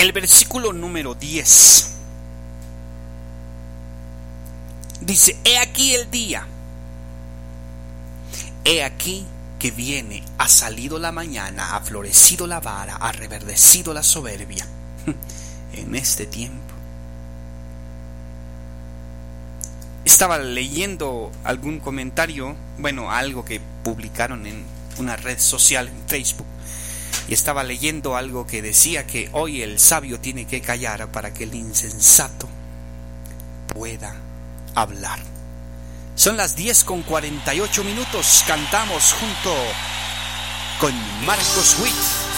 El versículo número 10 dice: He aquí el día, he aquí que viene, ha salido la mañana, ha florecido la vara, ha reverdecido la soberbia. En este tiempo estaba leyendo algún comentario, algo que publicaron en una red social, en Facebook, y estaba leyendo algo que decía que hoy el sabio tiene que callar para que el insensato pueda hablar. Son las 10:48. Cantamos junto con Marcos Witt.